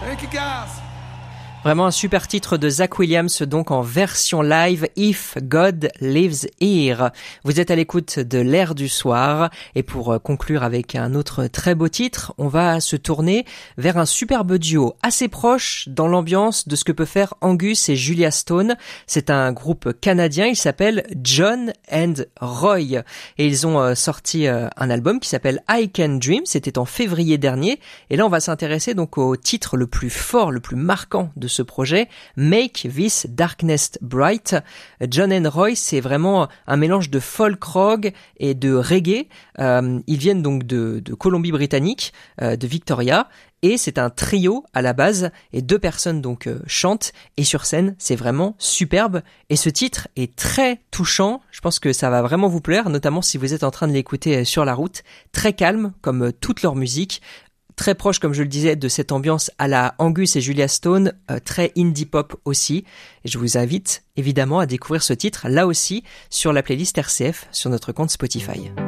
Thank you guys. Vraiment un super titre de Zach Williams, donc en version live, If God Lives Here. Vous êtes à l'écoute de l'Air du soir, et pour conclure avec un autre très beau titre, on va se tourner vers un superbe duo assez proche dans l'ambiance de ce que peut faire Angus et Julia Stone. C'est un groupe canadien, il s'appelle John and Roy, et ils ont sorti un album qui s'appelle I Can Dream, c'était en février dernier, et là on va s'intéresser donc au titre le plus fort, le plus marquant de ce projet, Make This Darkness Bright. John and Roy, c'est vraiment un mélange de folk rock et de reggae. Ils viennent donc de Colombie-Britannique, de Victoria, et c'est un trio à la base, et 2 personnes donc chantent, et sur scène, c'est vraiment superbe, et ce titre est très touchant, je pense que ça va vraiment vous plaire, notamment si vous êtes en train de l'écouter sur la route, très calme, comme toute leur musique, très proche, comme je le disais, de cette ambiance à la Angus et Julia Stone, très indie pop aussi. Et je vous invite évidemment à découvrir ce titre, là aussi, sur la playlist RCF, sur notre compte Spotify.